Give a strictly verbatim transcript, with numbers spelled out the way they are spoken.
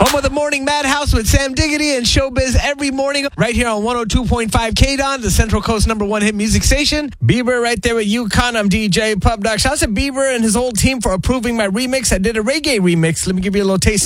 Home of the Morning Madhouse with Sam Diggity and Showbiz every morning right here on one oh two point five K D O N, the Central Coast number one hit music station. Bieber right there with UConn. I'm D J Pub Doc. Shout out to Bieber and his whole team for approving my remix. I did a reggae remix. Let me give you a little taste.